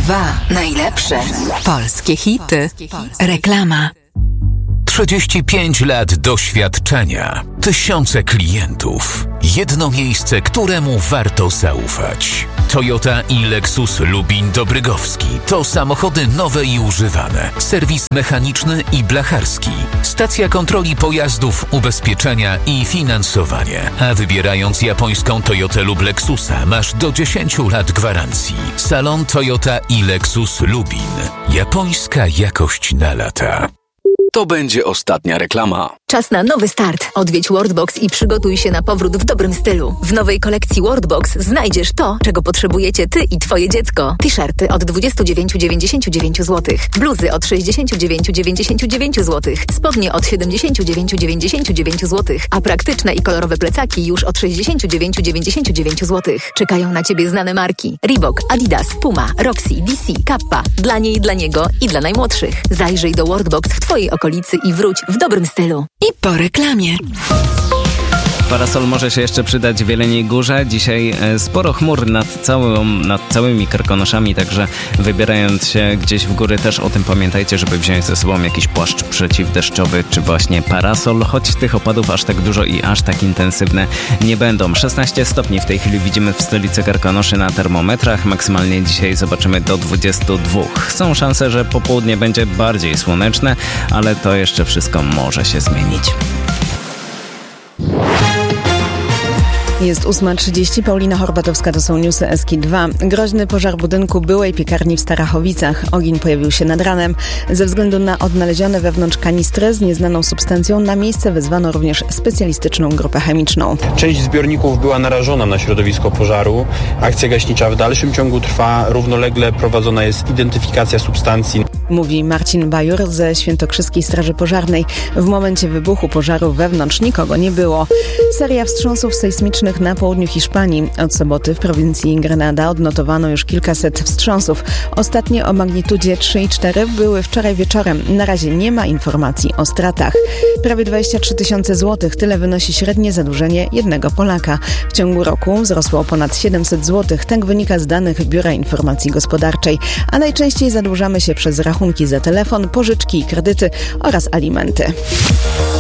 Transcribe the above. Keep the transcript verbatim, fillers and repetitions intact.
dwa najlepsze polskie hity. Reklama. trzydzieści pięć lat doświadczenia, tysiące klientów, jedno miejsce, któremu warto zaufać. Toyota i Lexus Lubin Dobrygowski to samochody nowe i używane, serwis mechaniczny i blacharski, stacja kontroli pojazdów, ubezpieczenia i finansowanie. A wybierając japońską Toyotę lub Lexusa masz do dziesięć lat gwarancji. Salon Toyota i Lexus Lubin. Japońska jakość na lata. To będzie ostatnia reklama. Czas na nowy start. Odwiedź Worldbox i przygotuj się na powrót w dobrym stylu. W nowej kolekcji Worldbox znajdziesz to, czego potrzebujecie ty i twoje dziecko. T-shirty od dwadzieścia dziewięć dziewięćdziesiąt dziewięć złotych. Bluzy od sześćdziesiąt dziewięć dziewięćdziesiąt dziewięć złotych. Spodnie od siedemdziesiąt dziewięć dziewięćdziesiąt dziewięć złotych. A praktyczne i kolorowe plecaki już od sześćdziesiąt dziewięć dziewięćdziesiąt dziewięć złotych. Czekają na ciebie znane marki. Reebok, Adidas, Puma, Roxy, D C, Kappa. Dla niej, dla niego i dla najmłodszych. Zajrzyj do Worldbox w twojej okolicy i wróć w dobrym stylu. I po reklamie. Parasol może się jeszcze przydać w Jeleniej Górze. Dzisiaj sporo chmur nad, całą, nad całymi Karkonoszami, także wybierając się gdzieś w góry też o tym pamiętajcie, żeby wziąć ze sobą jakiś płaszcz przeciwdeszczowy czy właśnie parasol, choć tych opadów aż tak dużo i aż tak intensywne nie będą. szesnaście stopni w tej chwili widzimy w stolicy Karkonoszy na termometrach. Maksymalnie dzisiaj zobaczymy do dwudziestu dwóch. Są szanse, że popołudnie będzie bardziej słoneczne, ale to jeszcze wszystko może się zmienić. Jest ósma trzydzieści, Paulina Horbatowska, to są newsy S K dwa. Groźny pożar budynku byłej piekarni w Starachowicach. Ogień pojawił się nad ranem. Ze względu na odnalezione wewnątrz kanistry z nieznaną substancją na miejsce wezwano również specjalistyczną grupę chemiczną. Część zbiorników była narażona na środowisko pożaru. Akcja gaśnicza w dalszym ciągu trwa. Równolegle prowadzona jest identyfikacja substancji. Mówi Marcin Bajur ze Świętokrzyskiej Straży Pożarnej. W momencie wybuchu pożaru wewnątrz nikogo nie było. Seria wstrząsów sejsmicznych na południu Hiszpanii. Od soboty w prowincji Grenada odnotowano już kilkaset wstrząsów. Ostatnie o magnitudzie trzy i cztery były wczoraj wieczorem. Na razie nie ma informacji o stratach. Prawie dwadzieścia trzy tysiące złotych. Tyle wynosi średnie zadłużenie jednego Polaka. W ciągu roku wzrosło o ponad siedemset złotych. Tak wynika z danych Biura Informacji Gospodarczej. A najczęściej zadłużamy się przez rachunki za telefon, pożyczki i kredyty oraz alimenty.